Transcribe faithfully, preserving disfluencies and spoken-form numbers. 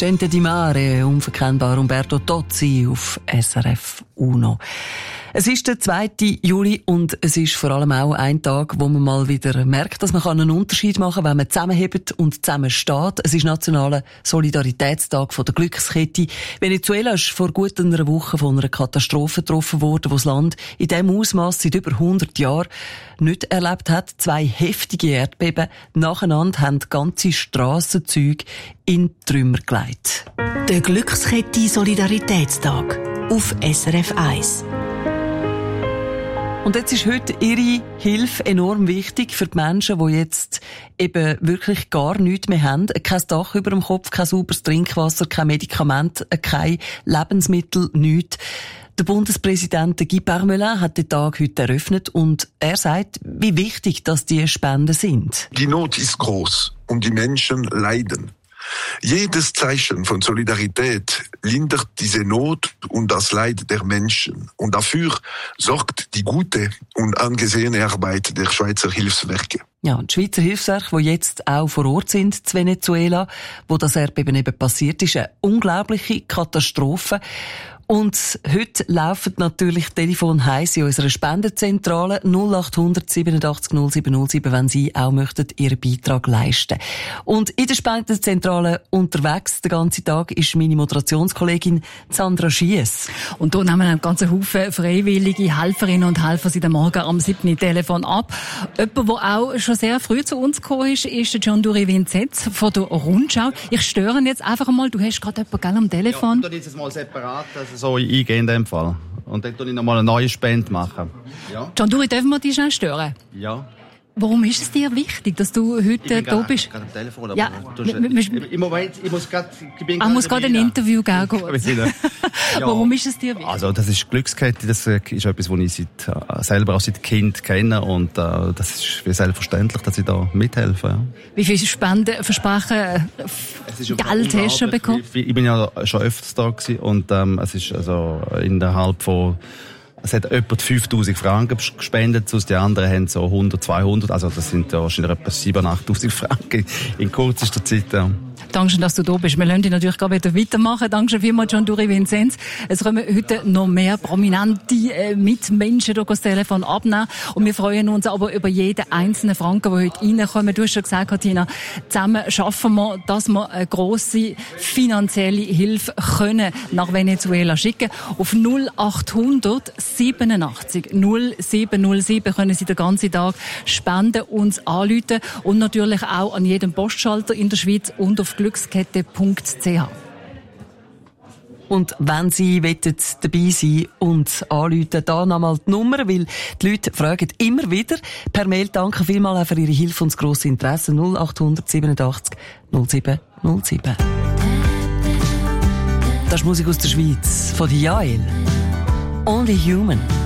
Gente di Mare, unverkennbar Umberto Tozzi auf S R F Uno. Es ist der zweite Juli und es ist vor allem auch ein Tag, wo man mal wieder merkt, dass man einen Unterschied machen kann, wenn man zusammenhebt und zusammen steht. Es ist nationaler Solidaritätstag von der Glückskette. Venezuela ist vor gut einer Woche von einer Katastrophe getroffen worden, wo das Land in diesem Ausmaß seit über hundert Jahren nicht erlebt hat. Zwei heftige Erdbeben nacheinander haben ganze Strassenzüge in Trümmer gelegt. Der Glückskette Solidaritätstag auf S R F eins. Und jetzt ist heute ihre Hilfe enorm wichtig für die Menschen, die jetzt eben wirklich gar nichts mehr haben. Kein Dach über dem Kopf, kein sauberes Trinkwasser, kein Medikament, kein Lebensmittel, nichts. Der Bundespräsident Guy Parmelin hat den Tag heute eröffnet und er sagt, wie wichtig dass die Spenden sind. Die Not ist groß und die Menschen leiden. Jedes Zeichen von Solidarität lindert diese Not und das Leid der Menschen. Und dafür sorgt die gute und angesehene Arbeit der Schweizer Hilfswerke. Ja, die Schweizer Hilfswerke, die jetzt auch vor Ort sind, in Venezuela, wo das Erdbeben eben passiert ist, eine unglaubliche Katastrophe. Und heute laufen natürlich Telefon heiss in unserer Spendenzentrale null acht hundert siebenundachtzig null sieben null sieben, wenn Sie auch möchten Ihren Beitrag leisten. Und in der Spendenzentrale unterwegs den ganzen Tag ist meine Moderationskollegin Sandra Schiess. Und hier nehmen wir einen ganzen Haufen freiwillige Helferinnen und Helfer seit dem Morgen am siebten Telefon ab. Jemand, der auch schon sehr früh zu uns gekommen ist, ist der Giandury Vincenz von der Rundschau. Ich störe ihn jetzt einfach mal. Du hast gerade jemanden gell, am Telefon. Ja, ich jetzt mal separat, also so eingehen in dem Fall. Und dann tue ich nochmal eine neue Spende machen. Ja. Giandury, dürfen wir dich schnell stören? Ja. Warum ist es dir wichtig, dass du heute da bist? Ich bin gerade am Telefon, aber ja, im Moment, ich muss gerade... Ich muss gerade ein Interview geben. Ja. Warum ist es dir wichtig? Also das ist Glückskette, das ist etwas, was ich seit, äh, selber auch seit Kind kenne und äh, das ist wie selbstverständlich, dass ich da mithelfe. Ja. Wie viele Spenden, Versprechen, äh, Geld hast du bekommen? Ich, ich bin ja schon öfters da gewesen und ähm, es ist also innerhalb von... Es hat etwa fünftausend Franken gespendet, sonst die anderen haben so hundert, zweihundert, also das sind ja wahrscheinlich etwa siebentausend, achttausend Franken in kürzester Zeit. Ja. Dankeschön, dass du da bist. Wir lassen dich natürlich gerade wieder weitermachen. Dankeschön vielmals, Giandury Vincenz. Es kommen heute noch mehr prominente äh, Mitmenschen durch das Telefon abnehmen. Und wir freuen uns aber über jeden einzelnen Franken, der heute reinkommt. Du hast schon gesagt, Katina, zusammen schaffen wir, dass wir eine grosse finanzielle Hilfe können nach Venezuela schicken. Auf null acht hundert siebenundachtzig null sieben null sieben können Sie den ganzen Tag spenden, uns anrufen und natürlich auch an jedem Postschalter in der Schweiz und auf glückskette punkt c h. Und wenn Sie dabei sein und anrufen, da nochmal die Nummer, weil die Leute fragen immer wieder per Mail. Danke vielmals auch für Ihre Hilfe und das grosse Interesse. null acht hundert siebenundachtzig null sieben null sieben. Das ist Musik aus der Schweiz von Jael. Only Human.